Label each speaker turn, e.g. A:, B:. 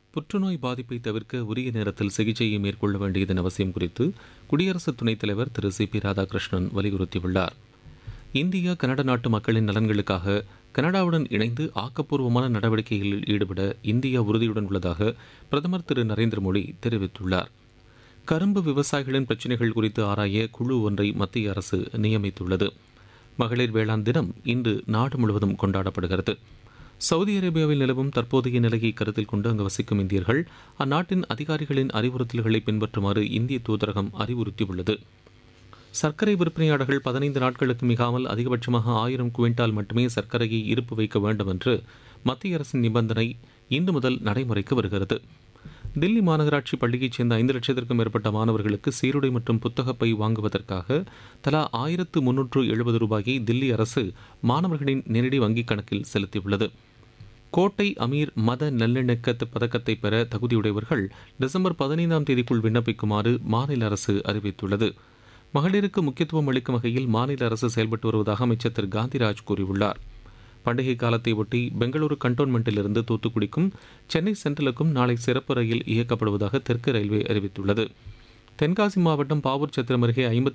A: புற்றுநோய் பாதிப்பை தவிர்க்க உரிய நேரத்தில் சிகிச்சையை மேற்கொள்ள வேண்டியதன் அவசியம் குறித்து குடியரசு துணைத் தலைவர் திரு சி ராதாகிருஷ்ணன் வலியுறுத்தியுள்ளார். இந்தியா கனடா நாட்டு மக்களின் நலன்களுக்காக கனடாவுடன் இணைந்து ஆக்கப்பூர்வமான நடவடிக்கைகளில் ஈடுபட இந்தியா உறுதியுடன் உள்ளதாக பிரதமர் திரு நரேந்திர மோடி தெரிவித்துள்ளார். கரும்பு விவசாயிகளின் பிரச்சினைகள் குறித்து ஆராய குழு ஒன்றை மத்திய அரசு நியமித்துள்ளது. மகளிர் வேளாண் தினம் இன்று நாடு முழுவதும் கொண்டாடப்படுகிறது. சவுதி அரேபியாவில் நிலவும் தற்போதைய நிலையை கருத்தில் கொண்டு அங்கு வசிக்கும் இந்தியர்கள் அந்நாட்டின் அதிகாரிகளின் அறிவுறுத்தல்களை பின்பற்றுமாறு இந்திய தூதரகம் அறிவுறுத்தியுள்ளது. சர்க்கரை விற்பனையாளர்கள் 15 நாட்களுக்கு மிகாமல் அதிகபட்சமாக 1000 குவிண்டால் மட்டுமே சர்க்கரையை இருப்பு வைக்க வேண்டும் என்று மத்திய அரசின் நிபந்தனை இன்று முதல் நடைமுறைக்கு வருகிறது. தில்லி மாநகராட்சி பள்ளியைச் சேர்ந்த 5 லட்சத்திற்கும் மேற்பட்ட மாணவர்களுக்கு சீருடை மற்றும் புத்தகப்பை வாங்குவதற்காக தலா 1370 ரூபாயை தில்லி அரசு மாணவர்களின் நேரடி வங்கிக் கணக்கில் செலுத்தியுள்ளது. கோட்டை அமீர் மத நல்லிணக்க பதக்கத்தை பெற தகுதியுடையவர்கள் டிசம்பர் 15ஆம் தேதிக்குள் விண்ணப்பிக்குமாறு மாநில அரசு அறிவித்துள்ளது. மகளிருக்கு முக்கியத்துவம் அளிக்கும் வகையில் மாநில அரசு செயல்பட்டு வருவதாக அமைச்சர் திரு காந்திராஜ் கூறியுள்ளார். பண்டிகை காலத்தை ஒட்டி பெங்களூரு கண்டோன்மெண்டிலிருந்து தூத்துக்குடிக்கும் சென்னை சென்ட்ரலுக்கும் நாளை சிறப்பு ரயில் இயக்கப்படுவதாக தெற்கு ரயில்வே அறிவித்துள்ளது. தென்காசி மாவட்டம் பாவூர் சத்திரம் அருகே